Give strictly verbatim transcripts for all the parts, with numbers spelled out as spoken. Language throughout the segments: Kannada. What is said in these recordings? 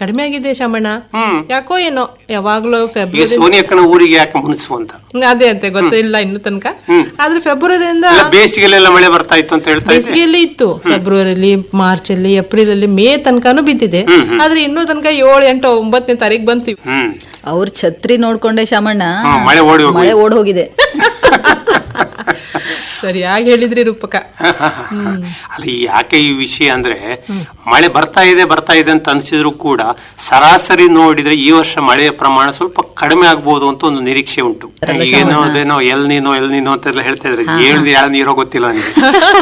ಕಡಿಮೆ ಆಗಿದೆ ಶಾಮಣ್ಣ. ಯಾಕೋ ಏನೋ ಯಾವಾಗ್ಲೂ ಫೆಬ್ರವರಿ ಸೋನಿಯಕ್ಕನ ಊರಿಗೆ ಯಾಕೆ ಮುನಿಸುವಂತ ಅದೇ ಅಂತೆ ಗೊತ್ತಿಲ್ಲ ಇನ್ನು ತನಕ. ಆದ್ರೆ ಫೆಬ್ರವರಿಯಿಂದ ಬೇಸಿಗೆಲ್ಲ ಮಳೆ ಬರ್ತಾ ಇತ್ತು ಅಂತ ಹೇಳ್ತಾ ಬೇಸಿಗೆಯಲ್ಲಿ ಇತ್ತು. ಫೆಬ್ರವರಿಲಿ, ಮಾರ್ಚ್ ಅಲ್ಲಿ, ಏಪ್ರಿಲ್ ಅಲ್ಲಿ, ಮೇ ತನಕನೂ ಬಿದ್ದಿದೆ. ಆದ್ರೆ ಇನ್ನೂ ತನಕ ಏಳು ಎಂಟು ಒಂಬತ್ತನೇ ತಾರೀಕು ಬಂತೀವಿ. ಅವ್ರ ಛತ್ರಿ ನೋಡ್ಕೊಂಡೆ ಶಾಮಣ್ಣ ಮಳೆ ಓಡಿ ಮಳೆ ಓಡ್ ಹೋಗಿದೆ. ಸರಿಯಾಗಿ ಹೇಳಿದ್ರಿ ರೂಪಕ. ಅಲ್ಲ ಯಾಕೆ ಈ ವಿಷಯ ಅಂದ್ರೆ ಮಳೆ ಬರ್ತಾ ಇದೆ ಬರ್ತಾ ಇದೆ ಅಂತ ಅನ್ಸಿದ್ರು ಕೂಡ ಸರಾಸರಿ ನೋಡಿದ್ರೆ ಈ ವರ್ಷ ಮಳೆಯ ಪ್ರಮಾಣ ಸ್ವಲ್ಪ ಕಡಿಮೆ ಆಗ್ಬಹುದು ಅಂತ ಒಂದು ನಿರೀಕ್ಷೆ ಉಂಟು. ಏನೋ ಅದೇನೋ ಎಲ್ ನೀನೋ ಎಲ್ ನೀನೋ ಅಂತೆಲ್ಲ ಹೇಳ್ತಾ ಇದ್ರೆ ಏಳು ಯಾವ ನೀರೋ ಗೊತ್ತಿಲ್ಲ ನನಗೆ.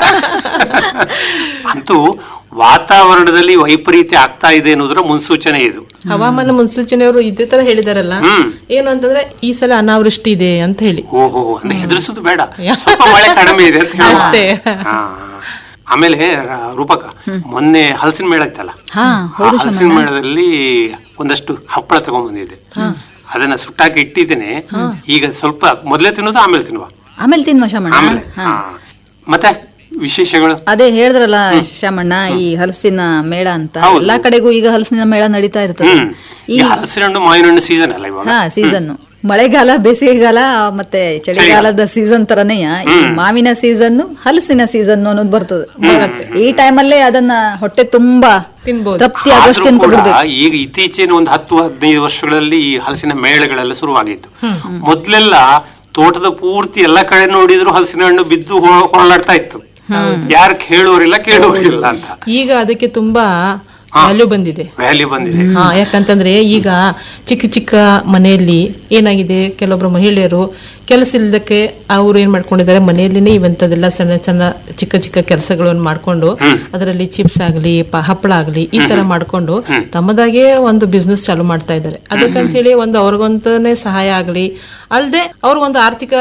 ಅಂತೂ ವಾತಾವರಣದಲ್ಲಿ ವೈಪರೀತ್ಯ ಆಗ್ತಾ ಇದೆ ಅನ್ನೋದ್ರ ಮುನ್ಸೂಚನೆ ಇದು. ಹವಾಮಾನ ಮುನ್ಸೂಚನೆಯವರು ಇದೇ ತರ ಹೇಳಿದಾರಲ್ಲ, ಏನು ಅಂತಂದ್ರೆ ಈ ಸಲ ಅನಾವೃಷ್ಟಿ ಇದೆ ಅಂತ ಹೇಳಿ. ಓಹೋ ಅಂದ್ರೆ ಹೆದರ್ಸೋದು ಬೇಡ, ಸ್ವಲ್ಪ ಮಳೆ ಕಡಿಮೆ ಇದೆ ಅಂತ ಅಷ್ಟೇ. ಆಮೇಲೆ ರೂಪಕ ಮೊನ್ನೆ ಹಲಸಿನ ಮೇಳ ಇತ್ತಲ್ಲ, ಹಲಸಿನ ಮೇಳದಲ್ಲಿ ಒಂದಷ್ಟು ಹಪ್ಪಳ ತಗೊಂಡ್ ಬಂದಿದ್ದೆ. ಅದನ್ನ ಸುಟ್ಟಾಕಿ ಇಟ್ಟಿದ್ದೇನೆ. ಈಗ ಸ್ವಲ್ಪ ಮೊದಲೇ ತಿನ್ನೋದು ಆಮೇಲೆ ತಿನ್ನುವ ಆಮೇಲೆ ತಿನ್ನುವ ಶಾಮಣ್ಣ. ಆಮೇಲೆ ಮತ್ತೆ ವಿಶೇಷಗಳು ಅದೇ ಹೇಳಿದ್ರಲ್ಲ ಶಾಮಣ್ಣ, ಈ ಹಲಸಿನ ಮೇಳ ಅಂತ ಎಲ್ಲಾ ಕಡೆಗೂ ಈಗ ಹಲಸಿನ ಮೇಳ ನಡೀತಾ ಇರ್ತದೆ. ಈ ಹಲಸಿನ ಹಣ್ಣು ಮಾವಿನ ಹಣ್ಣು ಸೀಸನ್ ಅಲ್ಲ ಇವಾಗ. ಹಾ ಸೀಸನ್, ಮಳೆಗಾಲ, ಬೇಸಿಗೆಗಾಲ ಮತ್ತೆ ಚಳಿಗಾಲದ ಸೀಸನ್ ತರನೇ ಈ ಮಾವಿನ ಸೀಸನ್, ಹಲಸಿನ ಸೀಸನ್ ಅನ್ನೋದು ಬರ್ತದೆ. ಈ ಟೈಮಲ್ಲೇ ಅದನ್ನ ಹೊಟ್ಟೆ ತುಂಬಾ ತೃಪ್ತಿ ಆದಷ್ಟು ತಿನ್ಕೊಬಿಡ್ಬೇಕು. ಈಗ ಇತ್ತೀಚಿನ ಒಂದು ಹತ್ತು ಹದಿನೈದು ವರ್ಷಗಳಲ್ಲಿ ಈ ಹಲಸಿನ ಮೇಳಗಳೆಲ್ಲ ಶುರುವಾಗಿತ್ತು. ಮೊದ್ಲೆಲ್ಲ ತೋಟದ ಪೂರ್ತಿ ಎಲ್ಲಾ ಕಡೆ ನೋಡಿದ್ರು ಹಲಸಿನ ಹಣ್ಣು ಬಿದ್ದು ಹೊರಲಾಡ್ತಾ ಇತ್ತು. ಯಾರು ಕೇಳುವರಿಲ್ಲ ಕೇಳುವರಿಲ್ಲ ಅಂತ. ಈಗ ಅದಕ್ಕೆ ತುಂಬಾ ವ್ಯಾಲ್ಯೂ ಬಂದಿದೆ. ವ್ಯಾಲ್ಯೂ ಬಂದಿದೆ. ಹಾ, ಯಾಕಂತಂದ್ರೆ ಈಗ ಚಿಕ್ಕ ಚಿಕ್ಕ ಮನೆಯಲ್ಲಿ ಏನಾಗಿದೆ, ಕೆಲವೊಬ್ರು ಮಹಿಳೆಯರು ಕೆಲಸ ಇಲ್ಲದಕ್ಕೆ ಅವ್ರು ಏನ್ ಮಾಡ್ಕೊಂಡಿದ್ದಾರೆ, ಮನೆಯಲ್ಲಿನೇ ಇವಂತದೆಲ್ಲ ಸಣ್ಣ ಸಣ್ಣ ಚಿಕ್ಕ ಚಿಕ್ಕ ಕೆಲಸಗಳನ್ನು ಮಾಡ್ಕೊಂಡು ಅದರಲ್ಲಿ ಚಿಪ್ಸ್ ಆಗ್ಲಿ, ಹಪ್ಪಳ ಆಗ್ಲಿ, ಈ ತರ ಮಾಡ್ಕೊಂಡು ತಮ್ಮದಾಗೆ ಒಂದು ಬಿಸ್ನೆಸ್ ಚಾಲು ಮಾಡ್ತಾ ಇದ್ದಾರೆ. ಅದಕ್ಕಂತ ಹೇಳಿ ಒಂದು ಅವ್ರಿಗೊಂತಾನೆ ಸಹಾಯ ಆಗ್ಲಿ, ಅಲ್ಲದೆ ಅವ್ರಿಗೊಂದು ಆರ್ಥಿಕ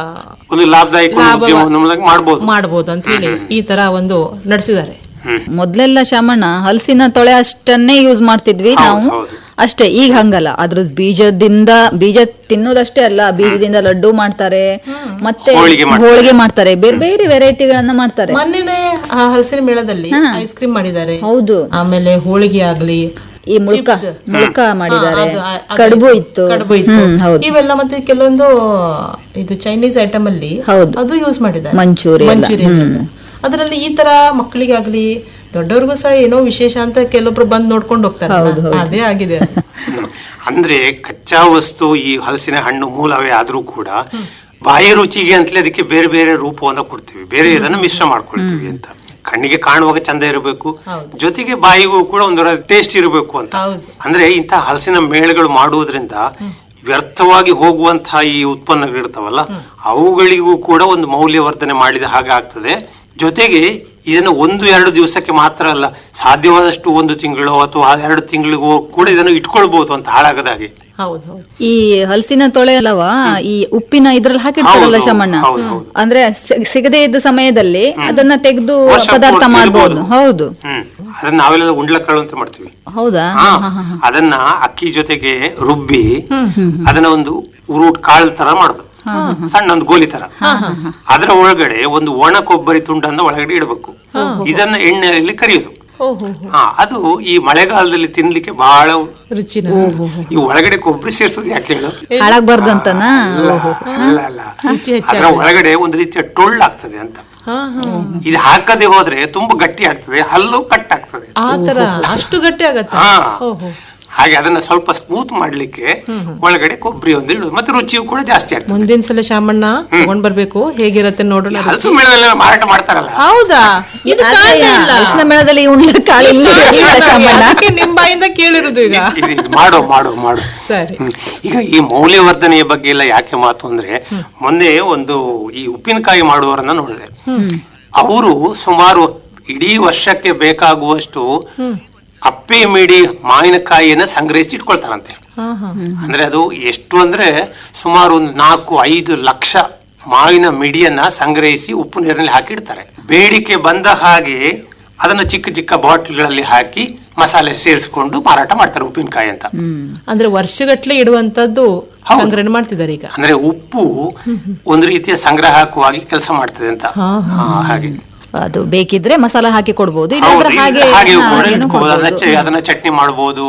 ಮಾಡ್ಬೋದು ಅಂತ ಹೇಳಿ ಈ ತರ ಒಂದು ನಡೆಸಿದ್ದಾರೆ. ಮೊದ್ಲೆಲ್ಲ ಶಾಮಣ್ಣ ಹಲಸಿನ ತೊಳೆ ಅಷ್ಟನ್ನೇ ಯೂಸ್ ಮಾಡ್ತಿದ್ವಿ ನಾವು ಅಷ್ಟೇ. ಈಗ ಹಂಗಲ್ಲ, ಅದ್ರದ್ ಬೀಜದಿಂದ ಬೀಜ ತಿನ್ನೋದಷ್ಟೇ ಅಲ್ಲ, ಬೀಜದಿಂದ ಲಡ್ಡು ಮಾಡ್ತಾರೆ, ಮತ್ತೆ ಹೋಳಿಗೆ ಮಾಡ್ತಾರೆ, ಬೇರೆ ಬೇರೆ ವೆರೈಟಿಗಳನ್ನ ಮಾಡ್ತಾರೆ. ಮೊನ್ನೆ ಹಲಸಿನ ಮೇಳದಲ್ಲಿ ಐಸ್ ಕ್ರೀಮ್ ಮಾಡಿದ್ದಾರೆ. ಹೌದು. ಆಮೇಲೆ ಹೋಳಿಗೆ ಆಗ್ಲಿ, ಈ ಮುಳ್ಕ ಮುಳ್ಕ ಮಾಡಿದ್ದಾರೆ, ಕಡುಬು ಇತ್ತು, ಇವೆಲ್ಲ ಮತ್ತೆ ಕೆಲವೊಂದು ಇದು ಚೈನೀಸ್ ಐಟಮ್ ಅಲ್ಲಿ ಅದು ಯೂಸ್ ಮಾಡಿದ್ದಾರೆ. ಮಂಚೂರಿ ಅದರಲ್ಲಿ ಈ ತರ ಮಕ್ಕಳಿಗಾಗ್ಲಿ ದೊಡ್ಡವ್ರಿಗೂ ಸಹ ಏನೋ ವಿಶೇಷ ಅಂತ ಕೆಲವೊಬ್ರು ಬಂದ್ ನೋಡ್ಕೊಂಡು ಹೋಗ್ತಾರೆ. ಅದೇ ಆಗಿದೆ. ಅಂದ್ರೆ ಕಚ್ಚಾ ವಸ್ತು ಈ ಹಲಸಿನ ಹಣ್ಣು ಮೂಲವೇ ಆದ್ರೂ ಕೂಡ ಬಾಯಿ ರುಚಿಗೆ ಅಂತಲೇ ಅದಕ್ಕೆ ಬೇರೆ ಬೇರೆ ರೂಪವನ್ನ ಕೊಡ್ತೀವಿ, ಬೇರೆ ಇದನ್ನು ಮಿಶ್ರ ಮಾಡ್ಕೊಳ್ತೀವಿ ಅಂತ. ಕಣ್ಣಿಗೆ ಕಾಣುವಾಗ ಚಂದ ಇರಬೇಕು, ಜೊತೆಗೆ ಬಾಯಿಗೂ ಕೂಡ ಒಂದು ಟೇಸ್ಟ್ ಇರಬೇಕು ಅಂತ. ಅಂದ್ರೆ ಇಂಥ ಹಲಸಿನ ಮೇಳಗಳು ಮಾಡುವುದರಿಂದ ವ್ಯರ್ಥವಾಗಿ ಹೋಗುವಂತಹ ಈ ಉತ್ಪನ್ನಗಳಿರ್ತಾವಲ್ಲ, ಅವುಗಳಿಗೂ ಕೂಡ ಒಂದು ಮೌಲ್ಯವರ್ಧನೆ ಮಾಡಿದ ಹಾಗೆ ಆಗ್ತದೆ. ಜೊತೆಗೆ ಇದನ್ನು ಒಂದು ಎರಡು ದಿವಸಕ್ಕೆ ಮಾತ್ರ ಅಲ್ಲ, ಸಾಧ್ಯವಾದಷ್ಟು ಒಂದು ತಿಂಗಳು ಅಥವಾ ಎರಡು ತಿಂಗಳಿಗೂ ಕೂಡ ಇದನ್ನು ಇಟ್ಕೊಳ್ಬಹುದು ಅಂತ ಹಾಳಾಗದಾಗೆ. ಈ ಹಲಸಿನ ತೊಳೆ ಅಲ್ಲವಾ ಈ ಉಪ್ಪಿನ ಇದ್ರಲ್ಲಿ ಹಾಕಿರ್ತಾರಲ್ಲ ಶಾಮಣ್ಣ, ಅಂದ್ರೆ ಸಿಗದೇ ಇದ್ದ ಸಮಯದಲ್ಲಿ ಅದನ್ನ ತೆಗೆದು ಪದಾರ್ಥ ಮಾಡಬಹುದು. ಹೌದು, ಅದನ್ನ ನಾವೆಲ್ಲ ಉಂಡ್ಲಕಾಳು ಅಂತ ಮಾಡ್ತೀವಿ. ಹೌದಾ? ಅದನ್ನ ಅಕ್ಕಿ ಜೊತೆಗೆ ರುಬ್ಬಿ ಅದನ್ನ ಒಂದು ಉರುಟ್ ಕಾಳು ತರ ಮಾಡೋದು, ಸಣ್ಣ ಒಂದು ಗೋಲಿ ತರ. ಅದರ ಒಳಗಡೆ ಒಂದು ಒಣ ಕೊಬ್ಬರಿ ತುಂಡನ್ನ ಒಳಗಡೆ ಇಡಬೇಕು. ಇದನ್ನ ಎಣ್ಣೆಯಲ್ಲಿ ಕರಿಯೋದು. ಹಾ, ಅದು ಈ ಮಳೆಗಾಲದಲ್ಲಿ ತಿನ್ಲಿಕ್ಕೆ ಬಹಳ ರುಚಿನ. ಈ ಒಳಗಡೆ ಕೊಬ್ಬರಿ ಸೇರ್ಸೋದು ಯಾಕೆ ಹೇಳು? ಹಾಳಾಗ್ಬಾರ್ದು ಅಂತನಾ? ಅದರ ಒಳಗಡೆ ಒಂದು ರೀತಿಯ ಟೊಳ್ಳು ಆಗ್ತದೆ ಅಂತ. ಇದು ಹಾಕದೆ ಹೋದ್ರೆ ತುಂಬಾ ಗಟ್ಟಿ ಆಗ್ತದೆ, ಹಲ್ಲು ಕಟ್ ಆಗ್ತದೆ. ಅಷ್ಟು ಗಟ್ಟಿ ಆಗತ್ತೆ. ಹಾಗೆ ಅದನ್ನ ಸ್ವಲ್ಪ ಸ್ಮೂತ್ ಮಾಡ್ಲಿಕ್ಕೆ ಒಳಗಡೆ ಕೊಬ್ಬರಿ ಒಂದು ಇಡುದು, ಮತ್ತೆ ರುಚಿಯು ಕೂಡ ಜಾಸ್ತಿ ಆಗ್ತದೆ. ಮುಂದಿನ ಸಲ ಶಾಮಣ್ಣ ತಗೊಂಡ್ ಬರ್ಬೇಕು, ಹೇಗಿರತ್ತೆ ನೋಡೋಣ. ಹಲಸು ಮೇಳದಲ್ಲಿ ಮಾರಾಟ ಮಾಡ್ತಾರಲ್ಲ. ಹೌದಾ? ಹಲಸಿನ ಮೇಳದಲ್ಲಿ ನಿಮ್ ಬಾಯಿಂದ ಕೇಳಿರುದು. ಈಗ ಮಾಡೋ ಮಾಡೋ ಮಾಡೋ ಸರಿ. ಈಗ ಈ ಮೌಲ್ಯವರ್ಧನೆಯ ಬಗ್ಗೆ ಎಲ್ಲ ಯಾಕೆ ಮಾತು ಅಂದ್ರೆ, ಮೊನ್ನೆ ಒಂದು ಈ ಉಪ್ಪಿನಕಾಯಿ ಮಾಡುವವರನ್ನ ನೋಡಿದೆ. ಅವರು ಸುಮಾರು ಇಡೀ ವರ್ಷಕ್ಕೆ ಬೇಕಾಗುವಷ್ಟು ಅಪ್ಪೆ ಮಿಡಿ ಮಾವಿನಕಾಯಿಯನ್ನ ಸಂಗ್ರಹಿಸಿ ಇಟ್ಕೊಳ್ತಾರಂತೆ. ಅಂದ್ರೆ ಅದು ಎಷ್ಟು ಅಂದ್ರೆ ಸುಮಾರು ಒಂದು ನಾಲ್ಕು ಐದು ಲಕ್ಷ ಮಾವಿನ ಮಿಡಿಯನ್ನ ಸಂಗ್ರಹಿಸಿ ಉಪ್ಪು ನೀರಿನಲ್ಲಿ ಹಾಕಿಡ್ತಾರೆ. ಬೇಡಿಕೆ ಬಂದ ಹಾಗೆ ಅದನ್ನ ಚಿಕ್ಕ ಚಿಕ್ಕ ಬಾಟ್ಲ್ಗಳಲ್ಲಿ ಹಾಕಿ ಮಸಾಲೆ ಸೇರಿಸಿಕೊಂಡು ಮಾರಾಟ ಮಾಡ್ತಾರೆ ಉಪ್ಪಿನಕಾಯಿ ಅಂತ. ಅಂದ್ರೆ ವರ್ಷಗಟ್ಲೆ ಇಡುವಂತದ್ದು ಸಂಗ್ರಹಣೆ ಮಾಡ್ತಿದ್ದಾರೆ ಈಗ. ಅಂದ್ರೆ ಉಪ್ಪು ಒಂದು ರೀತಿಯ ಸಂಗ್ರಹಕವಾಗಿ ಕೆಲಸ ಮಾಡ್ತದೆ ಅಂತ. ಹಾಗೆ ಅದು ಬೇಕಿದ್ರೆ ಮಸಾಲ ಹಾಕಿ ಕೊಡ್ಬೋದು, ಅದನ್ನ ಚಟ್ನಿ ಮಾಡಬಹುದು.